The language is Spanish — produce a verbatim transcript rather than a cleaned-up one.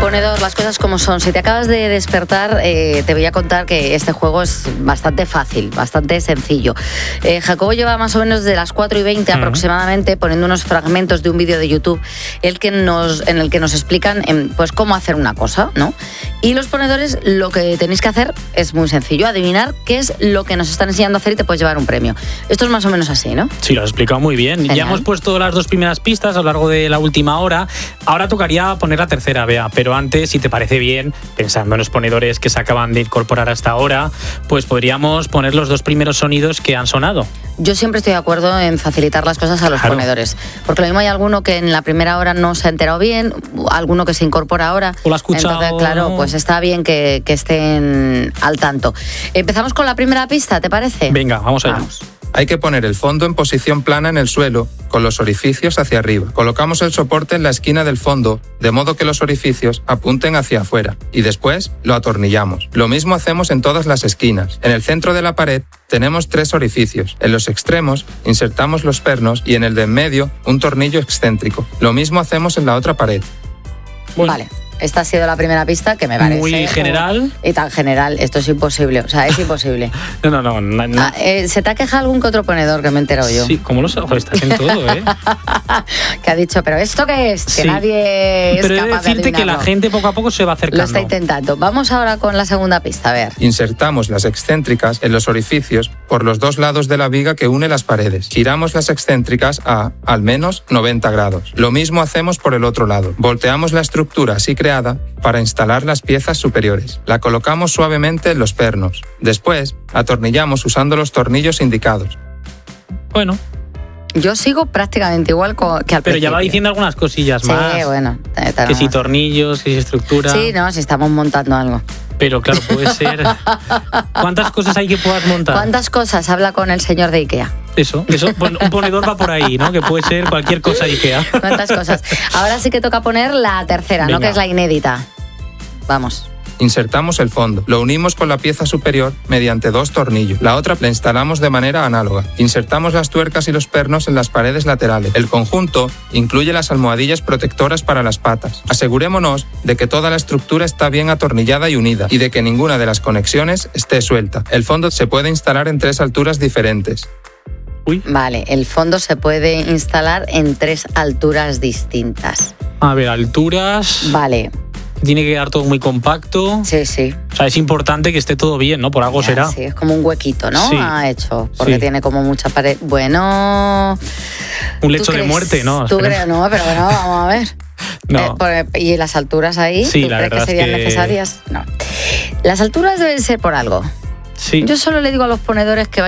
Ponedor, las cosas como son. Si te acabas de despertar, eh, te voy a contar que este juego es bastante fácil, bastante sencillo. Eh, Jacobo lleva más o menos de las cuatro y veinte uh-huh. aproximadamente poniendo unos fragmentos de un vídeo de YouTube el que nos, en el que nos explican eh, pues cómo hacer una cosa, ¿no? Y los ponedores lo que tenéis que hacer es muy sencillo, adivinar qué es lo que nos están enseñando a hacer y te puedes llevar un premio. Esto es más o menos así, ¿no? Sí, lo has explicado muy bien. Genial. Ya hemos puesto las dos primeras pistas a lo largo de la última hora. Ahora tocaría poner la tercera, Bea, pero antes, si te parece bien, pensando en los ponedores que se acaban de incorporar hasta ahora, pues podríamos poner los dos primeros sonidos que han sonado. Yo siempre estoy de acuerdo en facilitar las cosas a los claro. ponedores, porque lo mismo hay alguno que en la primera hora no se ha enterado bien, alguno que se incorpora ahora. O lo ha escuchado. Entonces, claro, pues está bien que, que estén al tanto. Empezamos con la primera pista, ¿te parece? Venga, vamos allá. Vamos. Hay que poner el fondo en posición plana en el suelo, con los orificios hacia arriba. Colocamos el soporte en la esquina del fondo, de modo que los orificios apunten hacia afuera, y después lo atornillamos. Lo mismo hacemos en todas las esquinas. En el centro de la pared tenemos tres orificios. En los extremos insertamos los pernos y en el de en medio un tornillo excéntrico. Lo mismo hacemos en la otra pared. Bueno. Vale. Esta ha sido la primera pista, que me parece... Muy general. Y tan general. Esto es imposible. O sea, es imposible. no, no, no. no, no. Ah, eh, ¿Se te ha quejado algún que otro ponedor que me he enterado yo? Sí, ¿cómo lo sabes? Estás en todo, ¿eh? Que ha dicho, ¿pero esto qué es? Que sí. nadie es Pero capaz de decirte adivinarlo. Que la gente poco a poco se va acercando. Lo está intentando. Vamos ahora con la segunda pista, a ver. Insertamos las excéntricas en los orificios por los dos lados de la viga que une las paredes. Giramos las excéntricas a, al menos, noventa grados. Lo mismo hacemos por el otro lado. Volteamos la estructura así creada para instalar las piezas superiores. La colocamos suavemente en los pernos. Después, atornillamos usando los tornillos indicados. Bueno. Yo sigo prácticamente igual que al Pero principio. ya va diciendo algunas cosillas sí, más. Sí, bueno. Que si tornillos, que si estructura... Sí, no, si estamos montando algo. Pero claro, puede ser... ¿Cuántas cosas hay que puedas montar? ¿Cuántas cosas habla con el señor de Ikea? Eso, eso, un ponedor va por ahí, ¿no? Que puede ser cualquier cosa de Ikea. ¿Cuántas cosas? Ahora sí que toca poner la tercera, Venga. ¿no? Que es la inédita. Vamos. Insertamos el fondo, lo unimos con la pieza superior mediante dos tornillos. La otra la instalamos de manera análoga. Insertamos las tuercas y los pernos en las paredes laterales. El conjunto incluye las almohadillas protectoras para las patas. Asegurémonos de que toda la estructura está bien atornillada y unida y de que ninguna de las conexiones esté suelta. El fondo se puede instalar en tres alturas diferentes. Uy. Vale, el fondo se puede instalar en tres alturas distintas. A ver, alturas... Vale. Tiene que quedar todo muy compacto. Sí, sí. O sea, es importante que esté todo bien, ¿no? Por algo ya, será. Sí, es como un huequito, ¿no? Sí. Ha hecho, porque sí. tiene como mucha pared. Bueno... Un lecho de muerte, ¿no? Tú crees, no, pero bueno, vamos a ver. No. Eh, por, ¿Y las alturas ahí? Sí, ¿Tú la crees verdad que serían es que... necesarias? No. Las alturas deben ser por algo. Sí. Yo solo le digo a los ponedores que